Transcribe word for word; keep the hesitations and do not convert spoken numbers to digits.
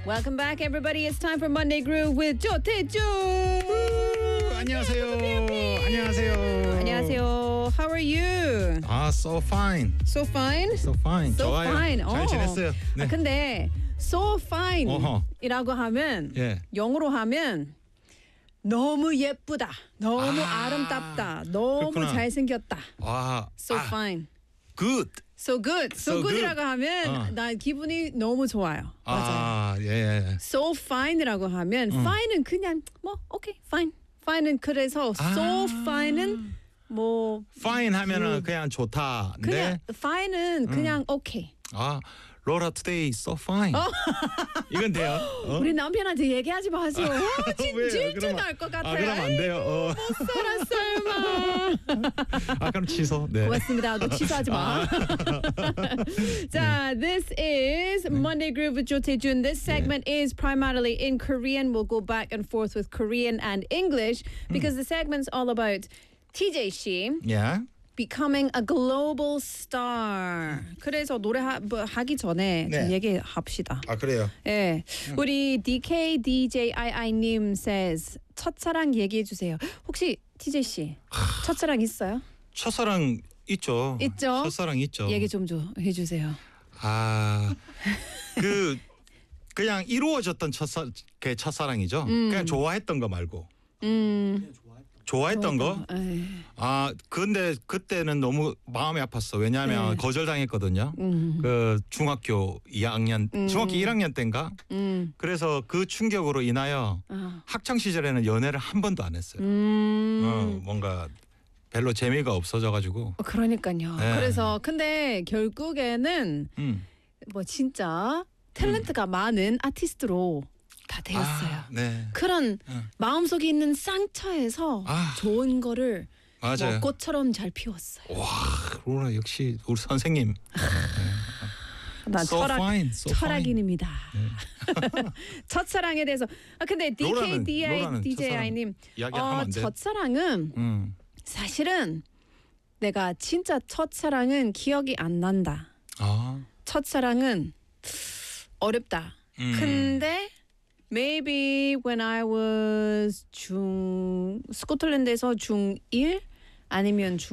Welcome back, everybody. It's time for Monday Groove with 조태준. 안녕하세요. 안녕하세요. 안녕하세요. How are you? 아, so fine. So fine? So fine. So 좋아요. fine. 잘 어. 지냈어요. 네. 아, 근데 so fine 어허. 이라고 하면 예. 영어로 하면 너무 예쁘다. 너무 아, 아, 름답다 너무 그렇구나. 잘생겼다. 와. So 아, fine. good. So good. So, So good이라고 good. 하면 어. 나 기분이 너무 좋아요. 맞아요. 아, 예, 예. So fine이라고 하면 음. fine은 그냥 뭐 오케이 fine. fine은 그래서 아. so fine은 뭐 fine 하면은 음. 그냥 좋다. 그냥 네. fine은 그냥 오케이. 아, 로라 today so fine. 이건 돼요. 어? 우리 남편한테 얘기하지 마세요. 와, 왜요? 진짜 그러면- 나을 것 같아요. 아, 그럼 안 돼요. 어. 살아 설마. 아, 그럼 취소. 네. 고맙습니다. 너 취소하지 마. 자, this is Monday Groove with Jo Tae-jun. This segment is primarily in Korean. We'll go back and forth with Korean and English because the segment's all about T J 씨 예. becoming a global star. 그래서 노래 하, 뭐, 하기 전에 좀 네. 얘기합시다. 아, 그래요. 예, 우리 디케이디제이아이님 says 첫사랑 얘기해 주세요. 혹시 티제이 씨 첫사랑 있어요? 첫사랑 있죠. 있죠? 첫사랑 있죠. 얘기 좀 좀 해주세요. 아, 그 그냥 이루어졌던 첫사 그 첫사랑이죠. 그냥 좋아했던 거 말고 음, 좋아했던 거. 에이, 아, 근데 그때는 너무 마음이 아팠어. 왜냐하면 네. 거절당했거든요. 음, 그 중학교 이 학년, 음. 중학교 일 학년 때인가. 음, 그래서 그 충격으로 인하여 아, 학창 시절에는 연애를 한 번도 안 했어요. 음. 어, 뭔가 별로 재미가 없어져가지고. 어, 그러니까요. 네. 그래서 근데 결국에는 음. 뭐 진짜 탤런트가 많은 아티스트로 다 되었어요. 아, 네. 그런 응. 마음속에 있는 상처에서 아. 좋은 거를 맞아요. 뭐 꽃처럼 잘 피웠어요. 와, 로라 역시 우리 선생님. 난 So 철학 fine, so 철학인입니다. 첫사랑에 대해서 아 근데 로라는- 디케이디아이 로라는 디제이아이님 이야기하면 어, 안 돼. 첫사랑은 음. 사실은 내가 진짜 첫사랑은 기억이 안 난다. 아. 첫사랑은 어렵다. 음. 근데 maybe when I was 중 스코틀랜드에서 중일 아니면 중